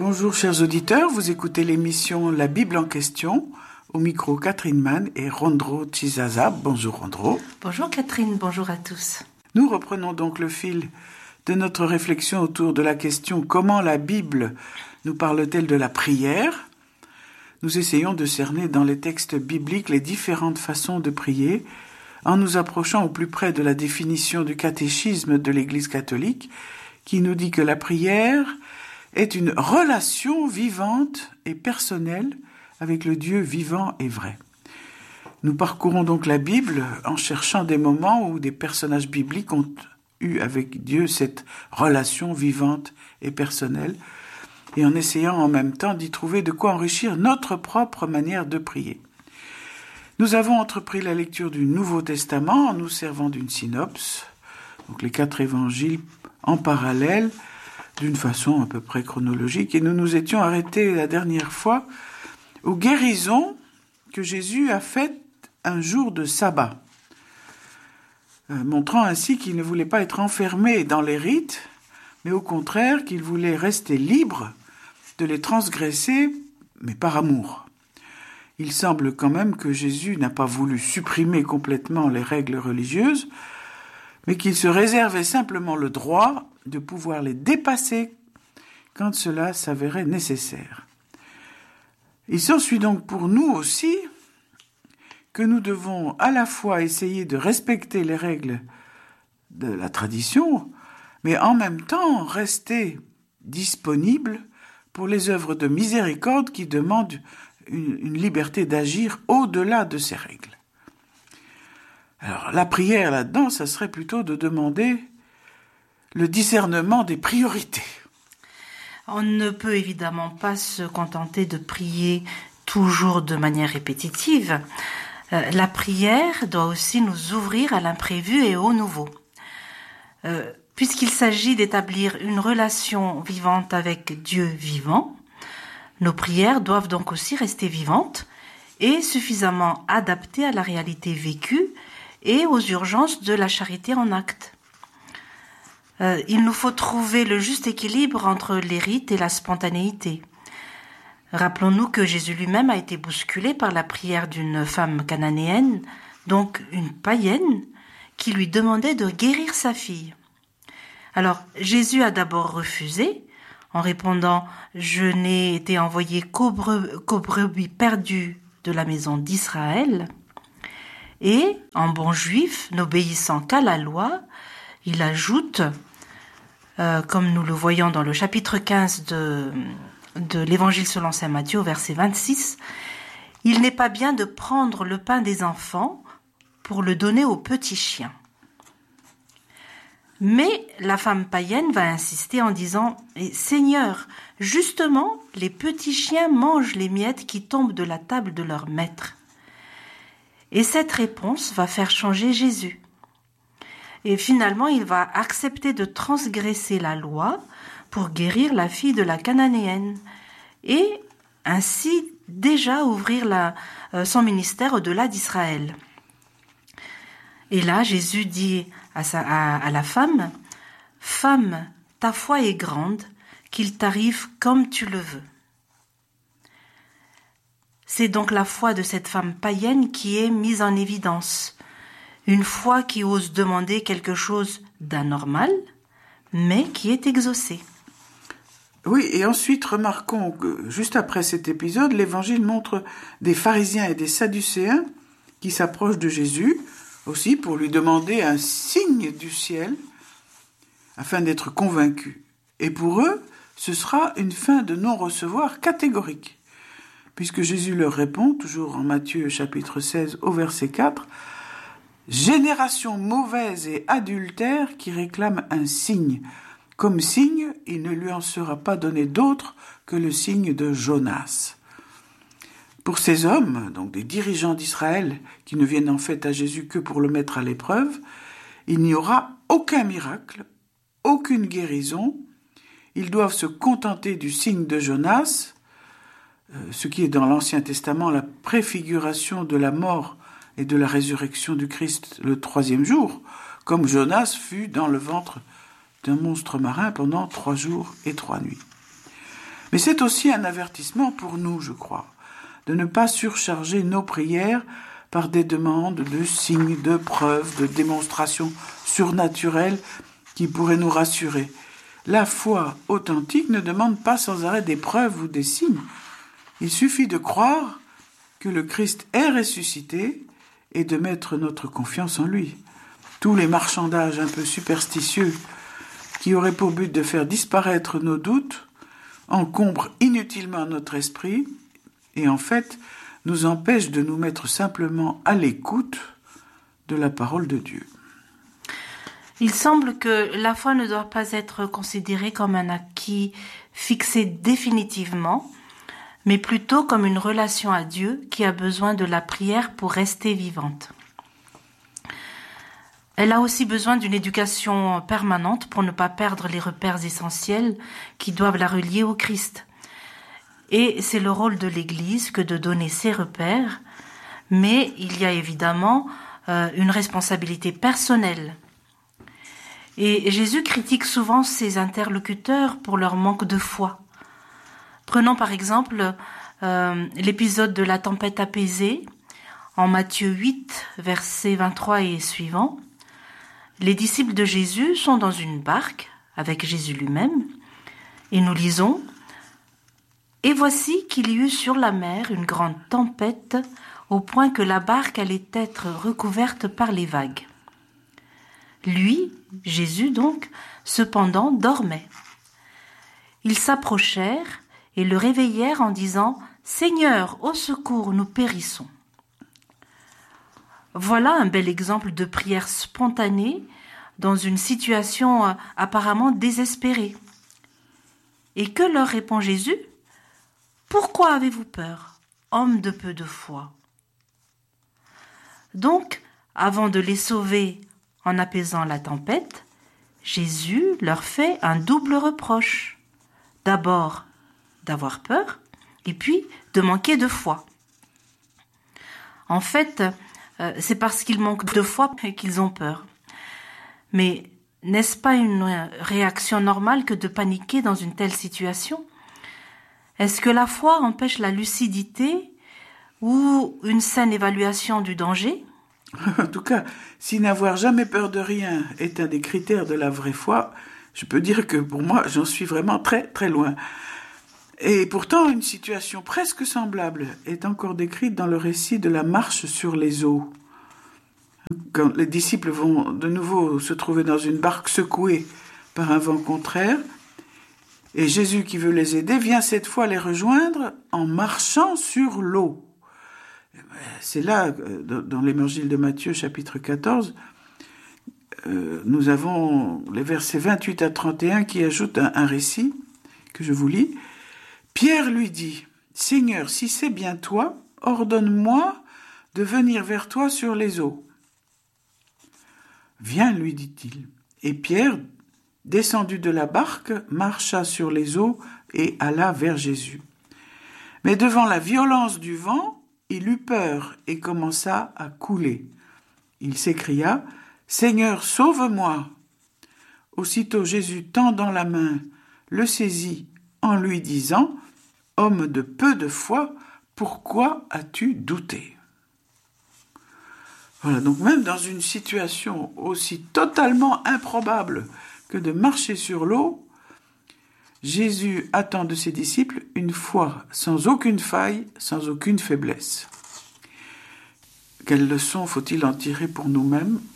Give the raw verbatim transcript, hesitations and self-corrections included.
Bonjour chers auditeurs, vous écoutez l'émission La Bible en question, au micro Catherine Mann et Rondro Chizaza. Bonjour Rondro. Bonjour Catherine, bonjour à tous. Nous reprenons donc le fil de notre réflexion autour de la question comment la Bible nous parle-t-elle de la prière. Nous essayons de cerner dans les textes bibliques les différentes façons de prier en nous approchant au plus près de la définition du catéchisme de l'Église catholique qui nous dit que la prière est une relation vivante et personnelle avec le Dieu vivant et vrai. Nous parcourons donc la Bible en cherchant des moments où des personnages bibliques ont eu avec Dieu cette relation vivante et personnelle et en essayant en même temps d'y trouver de quoi enrichir notre propre manière de prier. Nous avons entrepris la lecture du Nouveau Testament en nous servant d'une synopse, donc les quatre évangiles en parallèle, d'une façon à peu près chronologique, et nous nous étions arrêtés la dernière fois aux guérisons que Jésus a faites un jour de sabbat, euh, montrant ainsi qu'il ne voulait pas être enfermé dans les rites, mais au contraire qu'il voulait rester libre de les transgresser, mais par amour. Il semble quand même que Jésus n'a pas voulu supprimer complètement les règles religieuses, mais qu'il se réservait simplement le droit de pouvoir les dépasser quand cela s'avérait nécessaire. Il s'ensuit donc pour nous aussi que nous devons à la fois essayer de respecter les règles de la tradition, mais en même temps rester disponibles pour les œuvres de miséricorde qui demandent une, une liberté d'agir au-delà de ces règles. Alors, la prière là-dedans, ça serait plutôt de demander le discernement des priorités. On ne peut évidemment pas se contenter de prier toujours de manière répétitive. Euh, la prière doit aussi nous ouvrir à l'imprévu et au nouveau. Euh, puisqu'il s'agit d'établir une relation vivante avec Dieu vivant, nos prières doivent donc aussi rester vivantes et suffisamment adaptées à la réalité vécue et aux urgences de la charité en acte. Euh, il nous faut trouver le juste équilibre entre les rites et la spontanéité. Rappelons-nous que Jésus lui-même a été bousculé par la prière d'une femme cananéenne, donc une païenne, qui lui demandait de guérir sa fille. Alors, Jésus a d'abord refusé, en répondant « Je n'ai été envoyé qu'aux bre- qu'aux brebis perdues de la maison d'Israël ». Et, en bon juif, n'obéissant qu'à la loi, il ajoute, euh, comme nous le voyons dans le chapitre quinze de, de l'Évangile selon saint Matthieu, au verset vingt-six, « Il n'est pas bien de prendre le pain des enfants pour le donner aux petits chiens. » Mais la femme païenne va insister en disant « Seigneur, justement, les petits chiens mangent les miettes qui tombent de la table de leur maître. » Et cette réponse va faire changer Jésus. Et finalement, il va accepter de transgresser la loi pour guérir la fille de la Cananéenne et ainsi déjà ouvrir la, euh, son ministère au-delà d'Israël. Et là, Jésus dit à, sa, à, à la femme, « Femme, ta foi est grande, qu'il t'arrive comme tu le veux. » C'est donc la foi de cette femme païenne qui est mise en évidence. Une foi qui ose demander quelque chose d'anormal, mais qui est exaucée. Oui, et ensuite remarquons que juste après cet épisode, l'Évangile montre des pharisiens et des sadducéens qui s'approchent de Jésus, aussi pour lui demander un signe du ciel, afin d'être convaincus. Et pour eux, ce sera une fin de non-recevoir catégorique. Puisque Jésus leur répond, toujours en Matthieu chapitre seize au verset quatre, « Génération mauvaise et adultère qui réclame un signe. Comme signe, il ne lui en sera pas donné d'autre que le signe de Jonas. » Pour ces hommes, donc des dirigeants d'Israël, qui ne viennent en fait à Jésus que pour le mettre à l'épreuve, il n'y aura aucun miracle, aucune guérison. Ils doivent se contenter du signe de Jonas, ce qui est dans l'Ancien Testament la préfiguration de la mort et de la résurrection du Christ le troisième jour, comme Jonas fut dans le ventre d'un monstre marin pendant trois jours et trois nuits. Mais c'est aussi un avertissement pour nous, je crois, de ne pas surcharger nos prières par des demandes de signes, de preuves, de démonstrations surnaturelles qui pourraient nous rassurer. La foi authentique ne demande pas sans arrêt des preuves ou des signes. Il suffit de croire que le Christ est ressuscité et de mettre notre confiance en lui. Tous les marchandages un peu superstitieux qui auraient pour but de faire disparaître nos doutes encombrent inutilement notre esprit et en fait nous empêchent de nous mettre simplement à l'écoute de la parole de Dieu. Il semble que la foi ne doit pas être considérée comme un acquis fixé définitivement, mais plutôt comme une relation à Dieu qui a besoin de la prière pour rester vivante. Elle a aussi besoin d'une éducation permanente pour ne pas perdre les repères essentiels qui doivent la relier au Christ. Et c'est le rôle de l'Église que de donner ces repères, mais il y a évidemment euh, une responsabilité personnelle. Et Jésus critique souvent ses interlocuteurs pour leur manque de foi. Prenons par exemple euh, l'épisode de la tempête apaisée, en Matthieu huit, versets vingt-trois et suivants. Les disciples de Jésus sont dans une barque avec Jésus lui-même, et nous lisons « Et voici qu'il y eut sur la mer une grande tempête, au point que la barque allait être recouverte par les vagues. Lui, Jésus donc, cependant, dormait. Ils s'approchèrent et le réveillèrent en disant « Seigneur, au secours, nous périssons !» Voilà un bel exemple de prière spontanée dans une situation apparemment désespérée. Et que leur répond Jésus ? « Pourquoi avez-vous peur, homme de peu de foi ?» Donc, avant de les sauver en apaisant la tempête, Jésus leur fait un double reproche. D'abord, d'avoir peur, et puis de manquer de foi. En fait, euh, c'est parce qu'ils manquent de foi qu'ils ont peur. Mais n'est-ce pas une réaction normale que de paniquer dans une telle situation ? Est-ce que la foi empêche la lucidité ou une saine évaluation du danger ? En tout cas, si n'avoir jamais peur de rien est un des critères de la vraie foi, je peux dire que pour moi, j'en suis vraiment très très loin. Et pourtant, une situation presque semblable est encore décrite dans le récit de la marche sur les eaux. Quand les disciples vont de nouveau se trouver dans une barque secouée par un vent contraire, et Jésus, qui veut les aider, vient cette fois les rejoindre en marchant sur l'eau. C'est là, dans l'évangile de Matthieu, chapitre quatorze, euh, nous avons les versets vingt-huit à trente et un qui ajoutent un, un récit que je vous lis. Pierre lui dit, « Seigneur, si c'est bien toi, ordonne-moi de venir vers toi sur les eaux. » « Viens, lui dit-il. » Et Pierre, descendu de la barque, marcha sur les eaux et alla vers Jésus. Mais devant la violence du vent, il eut peur et commença à couler. Il s'écria, « Seigneur, sauve-moi » Aussitôt Jésus, tendant la main, le saisit en lui disant, « Homme de peu de foi, pourquoi as-tu douté ?» Voilà, donc même dans une situation aussi totalement improbable que de marcher sur l'eau, Jésus attend de ses disciples une foi sans aucune faille, sans aucune faiblesse. Quelle leçon faut-il en tirer pour nous-mêmes